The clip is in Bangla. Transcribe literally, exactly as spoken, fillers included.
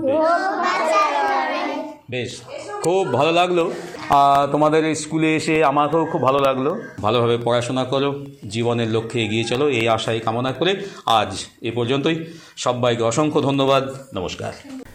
বেশ, খুব ভালো লাগলো তোমাদের স্কুলে এসে, আমাকেও খুব ভালো লাগলো। ভালোভাবে পড়াশোনা করো, জীবনের লক্ষ্যে এগিয়ে চলো, এই আশাই কামনা করে আজ এ পর্যন্তই। সবাইকে অসংখ্য ধন্যবাদ। নমস্কার।